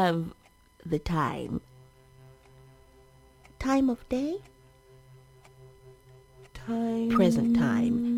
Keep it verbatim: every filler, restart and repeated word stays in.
have the time. Time of day? Time. Present time.